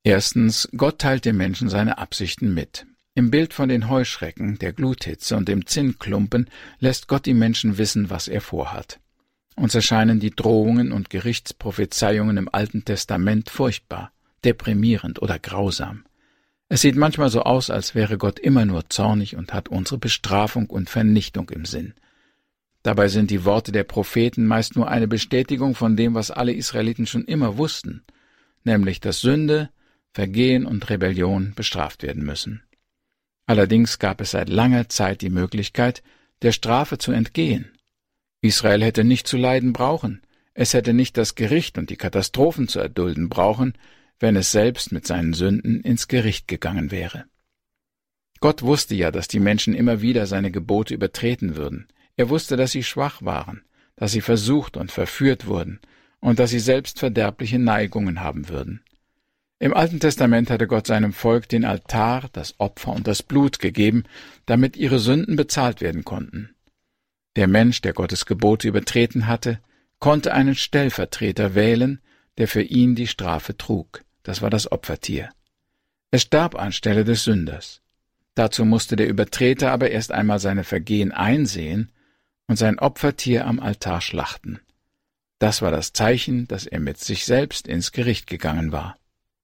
Erstens, Gott teilt dem Menschen seine Absichten mit. Im Bild von den Heuschrecken, der Gluthitze und dem Zinnklumpen lässt Gott die Menschen wissen, was er vorhat. Uns erscheinen die Drohungen und Gerichtsprophezeiungen im Alten Testament furchtbar, deprimierend oder grausam. Es sieht manchmal so aus, als wäre Gott immer nur zornig und hat unsere Bestrafung und Vernichtung im Sinn. Dabei sind die Worte der Propheten meist nur eine Bestätigung von dem, was alle Israeliten schon immer wussten, nämlich, dass Sünde, Vergehen und Rebellion bestraft werden müssen. Allerdings gab es seit langer Zeit die Möglichkeit, der Strafe zu entgehen. Israel hätte nicht zu leiden brauchen, es hätte nicht das Gericht und die Katastrophen zu erdulden brauchen, wenn es selbst mit seinen Sünden ins Gericht gegangen wäre. Gott wusste ja, dass die Menschen immer wieder seine Gebote übertreten würden. Er wusste, dass sie schwach waren, dass sie versucht und verführt wurden und dass sie selbst verderbliche Neigungen haben würden. Im Alten Testament hatte Gott seinem Volk den Altar, das Opfer und das Blut gegeben, damit ihre Sünden bezahlt werden konnten. Der Mensch, der Gottes Gebote übertreten hatte, konnte einen Stellvertreter wählen, der für ihn die Strafe trug. Das war das Opfertier. Es starb anstelle des Sünders. Dazu musste der Übertreter aber erst einmal seine Vergehen einsehen und sein Opfertier am Altar schlachten. Das war das Zeichen, dass er mit sich selbst ins Gericht gegangen war.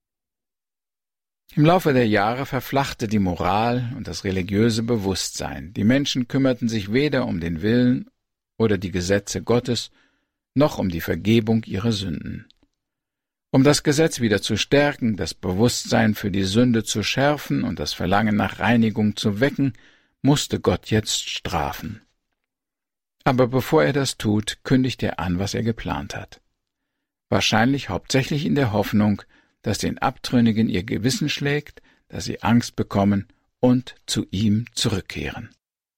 Im Laufe der Jahre verflachte die Moral und das religiöse Bewusstsein. Die Menschen kümmerten sich weder um den Willen oder die Gesetze Gottes, noch um die Vergebung ihrer Sünden. Um das Gesetz wieder zu stärken, das Bewusstsein für die Sünde zu schärfen und das Verlangen nach Reinigung zu wecken, musste Gott jetzt strafen. Aber bevor er das tut, kündigt er an, was er geplant hat. Wahrscheinlich hauptsächlich in der Hoffnung, dass den Abtrünnigen ihr Gewissen schlägt, dass sie Angst bekommen und zu ihm zurückkehren.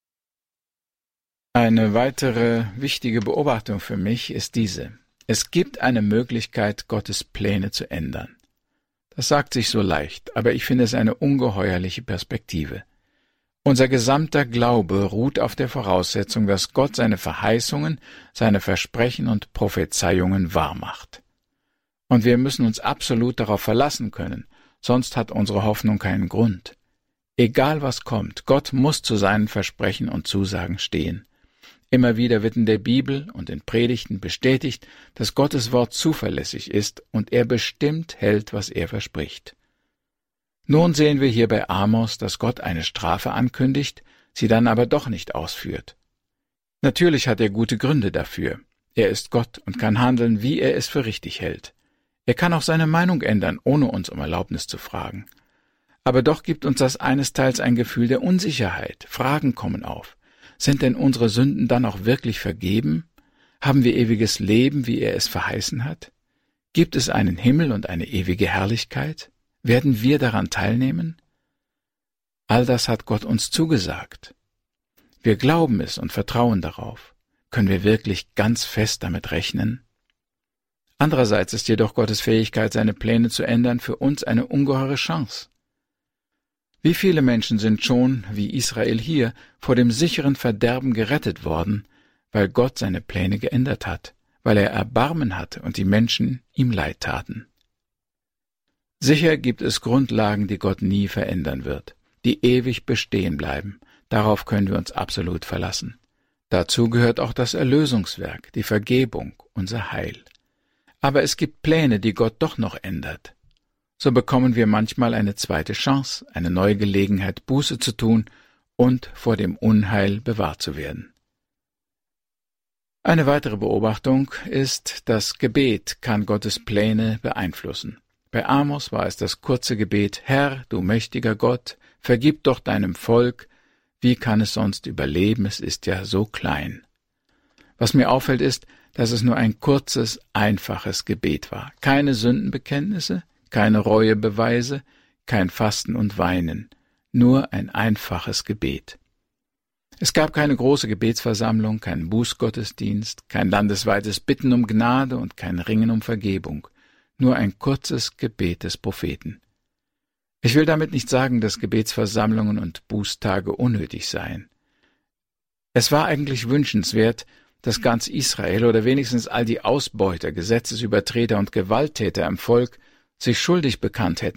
Eine weitere wichtige Beobachtung für mich ist diese: Es gibt eine Möglichkeit, Gottes Pläne zu ändern. Das sagt sich so leicht, aber ich finde es eine ungeheuerliche Perspektive. Unser gesamter Glaube ruht auf der Voraussetzung, dass Gott seine Verheißungen, seine Versprechen und Prophezeiungen wahrmacht. Und wir müssen uns absolut darauf verlassen können, sonst hat unsere Hoffnung keinen Grund. Egal was kommt, Gott muss zu seinen Versprechen und Zusagen stehen. Immer wieder wird in der Bibel und in Predigten bestätigt, dass Gottes Wort zuverlässig ist und er bestimmt hält, was er verspricht. Nun sehen wir hier bei Amos, dass Gott eine Strafe ankündigt, sie dann aber doch nicht ausführt. Natürlich hat er gute Gründe dafür. Er ist Gott und kann handeln, wie er es für richtig hält. Er kann auch seine Meinung ändern, ohne uns um Erlaubnis zu fragen. Aber doch gibt uns das einesteils ein Gefühl der Unsicherheit. Fragen kommen auf. Sind denn unsere Sünden dann auch wirklich vergeben? Haben wir ewiges Leben, wie er es verheißen hat? Gibt es einen Himmel und eine ewige Herrlichkeit? Werden wir daran teilnehmen? All das hat Gott uns zugesagt. Wir glauben es und vertrauen darauf. Können wir wirklich ganz fest damit rechnen? Andererseits ist jedoch Gottes Fähigkeit, seine Pläne zu ändern, für uns eine ungeheure Chance. Wie viele Menschen sind schon, wie Israel hier, vor dem sicheren Verderben gerettet worden, weil Gott seine Pläne geändert hat, weil er Erbarmen hatte und die Menschen ihm leid taten. Sicher gibt es Grundlagen, die Gott nie verändern wird, die ewig bestehen bleiben. Darauf können wir uns absolut verlassen. Dazu gehört auch das Erlösungswerk, die Vergebung, unser Heil. Aber es gibt Pläne, die Gott doch noch ändert. So bekommen wir manchmal eine zweite Chance, eine neue Gelegenheit, Buße zu tun und vor dem Unheil bewahrt zu werden. Eine weitere Beobachtung ist, das Gebet kann Gottes Pläne beeinflussen. Bei Amos war es das kurze Gebet: Herr, du mächtiger Gott, vergib doch deinem Volk, wie kann es sonst überleben, es ist ja so klein. Was mir auffällt ist, dass es nur ein kurzes, einfaches Gebet war. Keine Sündenbekenntnisse, keine Reuebeweise, kein Fasten und Weinen, nur ein einfaches Gebet. Es gab keine große Gebetsversammlung, keinen Bußgottesdienst, kein landesweites Bitten um Gnade und kein Ringen um Vergebung, nur ein kurzes Gebet des Propheten. Ich will damit nicht sagen, dass Gebetsversammlungen und Bußtage unnötig seien. Es war eigentlich wünschenswert, dass ganz Israel oder wenigstens all die Ausbeuter, Gesetzesübertreter und Gewalttäter im Volk sich schuldig bekannt hätten